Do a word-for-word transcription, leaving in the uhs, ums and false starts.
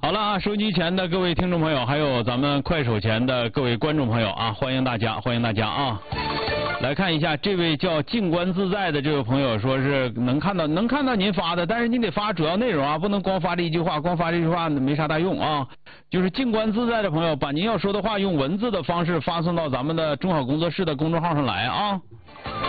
好了啊，收音机前的各位听众朋友，还有咱们快手前的各位观众朋友啊，欢迎大家，欢迎大家啊！来看一下，这位叫静观自在的这位朋友，说是能看到能看到您发的，但是你得发主要内容啊，不能光发这一句话，光发这句话没啥大用啊。就是静观自在的朋友，把您要说的话用文字的方式发送到咱们的中好工作室的公众号上来啊。